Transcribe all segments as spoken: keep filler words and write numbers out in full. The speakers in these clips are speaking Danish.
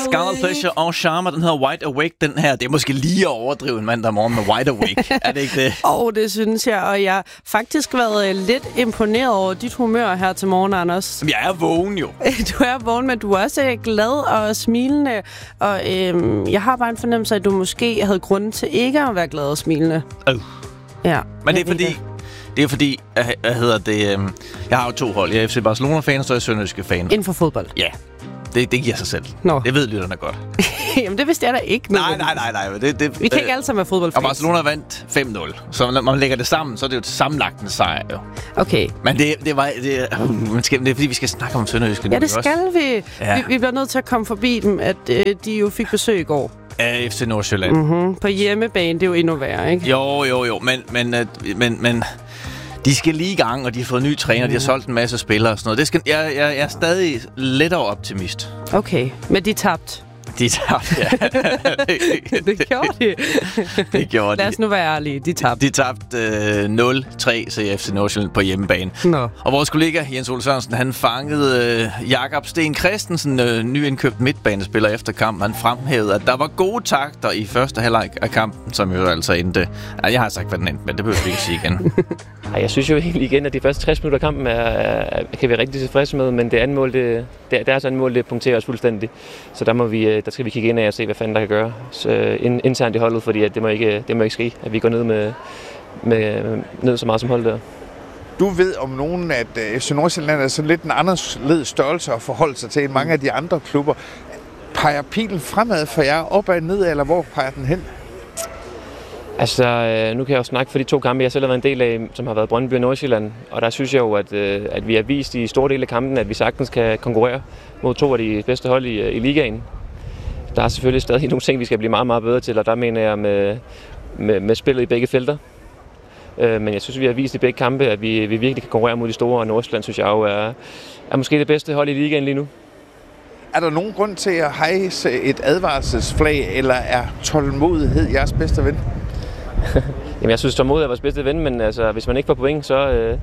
Scarlet Pleasure og Charmer, den hedder Wide Awake, den her. Det er måske lige at overdrive en mandag morgen med Wide Awake. Er det ikke det? Åh, oh, det synes jeg. Og jeg har faktisk været lidt imponeret over dit humør her til morgen, Anders. Jeg er vågen jo. Du er vågen, men du er også glad og smilende. Og øhm, jeg har bare en fornemmelse af, at du måske havde grund til ikke at være glad og smilende. Øh. Ja. Men det er fordi... Det er fordi, hvad hedder det, øh, jeg har jo to hold. Jeg er F C Barcelona-fan, og så er jeg Sønderjyske-fan. Inden for fodbold? Ja, det, det giver sig selv. Nå. Det ved lytterne godt. Jamen, det vidste jeg da ikke. Nej, nej, nej, nej. Det, det, Vi kan ikke alle sammen være fodboldfans. Og Barcelona vandt fem nul. Så når man lægger det sammen, så er det jo et sammenlagt en sejr, jo. Okay. Men det, det var... Det, uh, skal, det er fordi, vi skal snakke om Sønderjyske. Ja, det skal også. vi. Ja. vi. Vi bliver nødt til at komme forbi dem, at øh, de jo fik besøg i går. Af F C Nordsjælland. Mm-hmm. På hjemmebane, det er jo endnu værre, ikke? Jo, jo, jo. Men... men, men, men, men de skal lige i gang, og de har fået nye træner, mm. de har solgt en masse spillere og sådan noget. Det skal, jeg, jeg, jeg er stadig lidt over optimist. Okay, men de tabte. De tabte, ja. det gjorde de. det gjorde de. Lad os nu være ærlige, de tabte. De tabte øh, nul tre til F C Nordsjælland på hjemmebane. Nå. Og vores kollega Jens Ole Sørensen, han fangede øh, Jakob Sten Christensen, øh, nyindkøbt midtbanespiller efter kampen. Han fremhævede, at der var gode takter i første halvleg af kampen, som jo altså endte... Ja, jeg har sagt, hvad den endte, men det behøver vi ikke sige igen. Ej, jeg synes jo egentlig igen, at de første tres minutter af kampen er, er, kan vi rigtig tilfredse med, men det andet mål, det, det, deres andet mål, det punkterer os fuldstændig. Så der må vi, der skal vi kigge ind af og se, hvad fanden der kan gøre så, ind, internt i holdet, fordi at det, må ikke, det må ikke ske, at vi går ned, med, med, ned så meget som hold der. Du ved om nogen, at F C Nordsjælland er sådan lidt en anderledes størrelse at forholde sig til end mange af de andre klubber. Peger pilen fremad for jer, opad, nedad, eller hvor peger den hen? Altså, nu kan jeg jo snakke for de to kampe, jeg selv har været en del af, som har været Brøndby og Nordsjælland. Og der synes jeg jo, at, at vi har vist i store dele af kampen, at vi sagtens kan konkurrere mod to af de bedste hold i, i ligaen. Der er selvfølgelig stadig nogle ting, vi skal blive meget, meget bedre til, og der mener jeg med, med, med spillet i begge felter. Men jeg synes, vi har vist i begge kampe, at vi, vi virkelig kan konkurrere mod de store, og Nordsjælland synes jeg jo er, er måske det bedste hold i ligaen lige nu. Er der nogen grund til at hejse et advarselsflag, eller er tålmodighed jeres bedste ven? Jamen, jeg synes, tålmodighed er vores bedste ven, men altså, hvis man ikke får point, så, øh,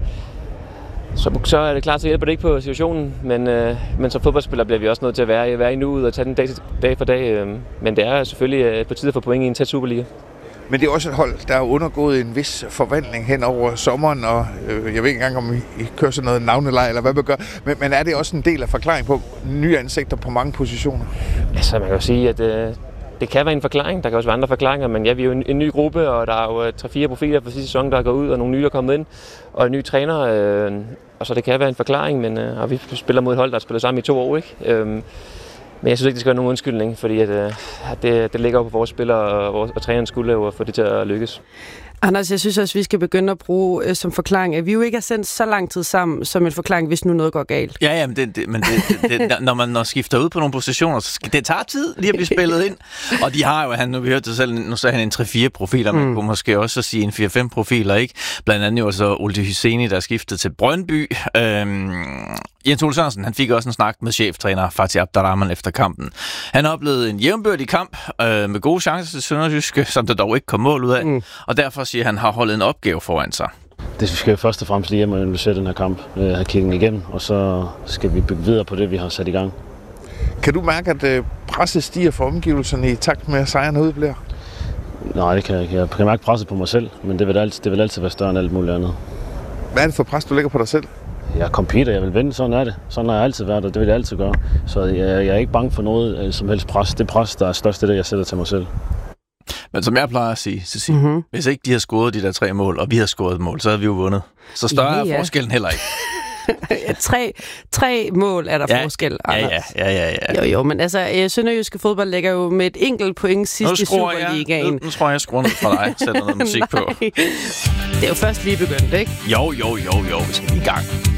så, så er det klart, så hjælper det ikke på situationen. Men, øh, men som fodboldspiller bliver vi også nødt til at være, være i nuet og tage den dag, dag for dag. Øh, men det er selvfølgelig øh, på tide at få point i en tæt Superliga. Men det er også et hold, der har undergået en vis forvandling hen over sommeren, og øh, jeg ved ikke engang, om I, I kører sådan noget navnelej, eller hvad man gør, men, men er det også en del af forklaring på nye ansigter på mange positioner? Altså, man kan jo sige, at øh, det kan være en forklaring. Der kan også være andre forklaringer, men ja, vi er jo en, en ny gruppe, og der er jo tre-fire profiler fra sidste sæson, der er gået ud, og nogle nye er kommet ind, og en ny træner, øh, og så det kan være en forklaring, men øh, og vi spiller mod et hold, der har spillet sammen i to år, ikke? Øh, Men jeg synes ikke, det skal være nogen undskyldning, fordi at, øh, det, det ligger jo på vores spillere og, og, og trænerens skulder at få det til at lykkes. Anders, jeg synes også, vi skal begynde at bruge øh, som forklaring, at vi jo ikke har sendt så lang tid sammen som en forklaring, hvis nu noget går galt. Ja, ja, men, det, det, men det, det, det, når man når skifter ud på nogle positioner, så skal, det tager tid lige at blive spillet ind. Og de har jo, han, nu vi hørte det selv, nu sagde han en tre-fire profiler, man mm. kunne måske også sige en fire-fem profiler, ikke? Blandt andet jo så Olte Hyseni, der skiftede til Brøndby. Øhm, Jens Ole Sørensen, han fik også en snak med cheftræner Fatih Abderrahman efter kampen. Han oplevede en jævnbyrdig kamp øh, med gode chancer til Sønderjyske, som der dog ikke kom mål ud af, mm. og derfor siger han, har holdt en opgave foran sig. Det skal vi først og fremmest lige hjem og analysere den her kamp, øh, have kigget igen, og så skal vi bygge videre på det, vi har sat i gang. Kan du mærke, at øh, presset stiger for omgivelserne i takt med, at sejren udbliver? Nej, det kan jeg ikke. Jeg kan mærke presset på mig selv, men det vil altid, det vil altid være større end alt muligt andet. Hvad er det for pres, du lægger på dig selv? Jeg er competer, jeg vil vinde, sådan er det. Sådan har jeg altid været, og det vil jeg altid gøre. Så jeg, jeg er ikke bange for noget øh, som helst pres. Det pres, der er størst, det er det, jeg sætter til mig selv. Men som jeg plejer at sige, Cecilie, mm-hmm. hvis ikke de har scoret de der tre mål, og vi har scoret et mål, så havde vi jo vundet. Så større ja, ja. er forskellen heller ikke. tre, tre mål er der ja, forskel, ja, Anders. Ja, ja, ja, ja. Jo, jo, men altså, Sønderjyske fodbold ligger jo med et enkelt point sidst i Superligaen. Nu, nu tror jeg, jeg skruer ned fra dig, sætter noget musik på. Det er jo først lige begyndt, ikke? Jo, jo, jo, jo, vi skal i gang.